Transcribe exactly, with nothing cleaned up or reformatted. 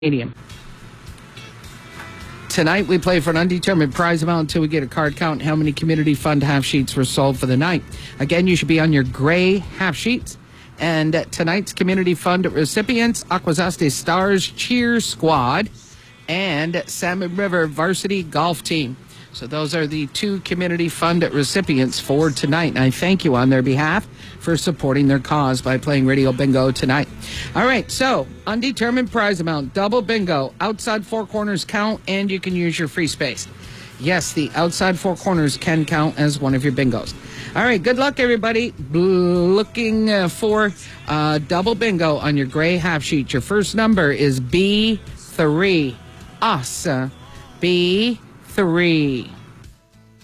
Stadium. Tonight we play for an undetermined prize amount until we get a card count how many community fund half sheets were sold for the night. Again, you should be on your gray half sheets. And tonight's community fund recipients, Akwesasne Stars Cheer Squad and Salmon River Varsity Golf Team. So those are the two community fund recipients for tonight. And I thank you on their behalf for supporting their cause by playing Radio Bingo tonight. All right, so undetermined prize amount, double bingo, outside four corners count, and you can use your free space. Yes, the outside four corners can count as one of your bingos. All right, good luck, everybody. Looking uh, for uh, double bingo on your gray half sheet. Your first number is B three. Us. B three.